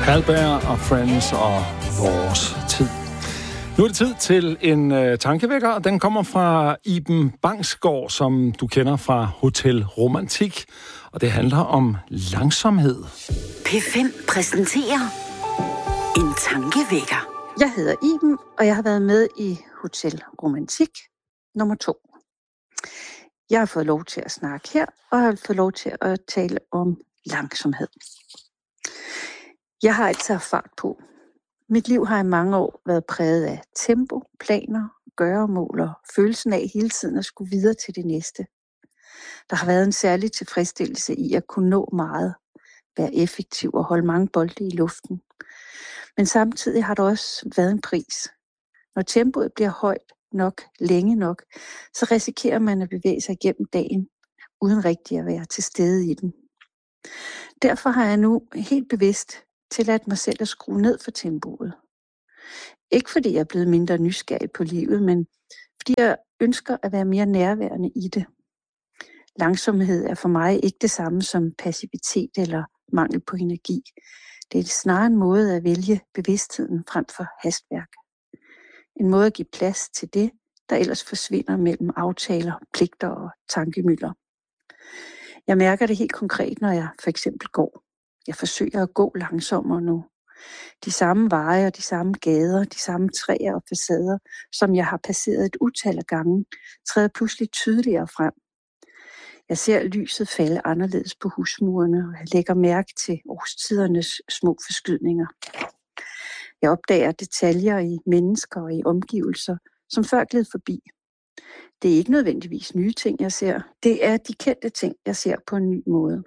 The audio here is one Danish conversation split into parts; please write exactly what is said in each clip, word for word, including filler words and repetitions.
Albert og Friends og vores tid. Nu er det tid til en øh, tankevækker, og den kommer fra Iben Bangsgaard, som du kender fra Hotel Romantik, og det handler om langsomhed. P fem præsenterer en tankevækker. Jeg hedder Iben, og jeg har været med i Hotel Romantik nummer to. Jeg har fået lov til at snakke her, og har fået lov til at tale om langsomhed. Jeg har altid haft fart på. Mit liv har i mange år været præget af tempo, planer, gøremål og følelsen af hele tiden at skulle videre til det næste. Der har været en særlig tilfredsstillelse i at kunne nå meget, være effektiv og holde mange bolde i luften. Men samtidig har der også været en pris. Når tempoet bliver højt nok, længe nok, så risikerer man at bevæge sig igennem dagen, uden rigtig at være til stede i den. Derfor har jeg nu helt bevidst tilladt mig selv at skrue ned for tempoet. Ikke fordi jeg er blevet mindre nysgerrig på livet, men fordi jeg ønsker at være mere nærværende i det. Langsomhed er for mig ikke det samme som passivitet eller mangel på energi. Det er snarere en måde at vælge bevidstheden frem for hastværk. En måde at give plads til det, der ellers forsvinder mellem aftaler, pligter og tankemylder. Jeg mærker det helt konkret, når jeg for eksempel går. Jeg forsøger at gå langsommere nu. De samme veje og de samme gader, de samme træer og facader, som jeg har passeret et utal af gange, træder pludselig tydeligere frem. Jeg ser lyset falde anderledes på husmurene, og jeg lægger mærke til årstidernes små forskydninger. Jeg opdager detaljer i mennesker og i omgivelser, som før gled forbi. Det er ikke nødvendigvis nye ting, jeg ser. Det er de kendte ting, jeg ser på en ny måde.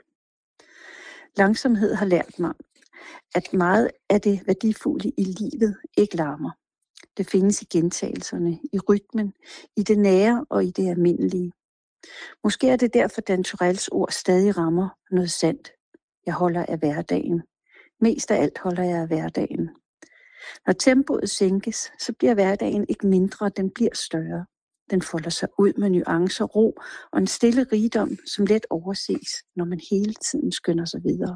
Langsomhed har lært mig, at meget af det værdifulde i livet ikke larmer. Det findes i gentagelserne, i rytmen, i det nære og i det almindelige. Måske er det derfor, Dan Turells ord stadig rammer noget sandt. Jeg holder af hverdagen. Mest af alt holder jeg af hverdagen. Når tempoet sænkes, så bliver hverdagen ikke mindre, den bliver større. Den folder sig ud med nuancer, ro og en stille rigdom, som let overses, når man hele tiden skynder sig videre.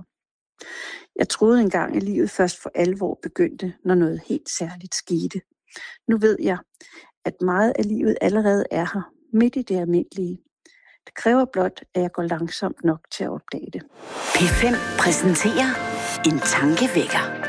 Jeg troede engang, at livet først for alvor begyndte, når noget helt særligt skete. Nu ved jeg, at meget af livet allerede er her, midt i det almindelige. Det kræver blot, at jeg går langsomt nok til at opdage det. P fem præsenterer en tankevækker.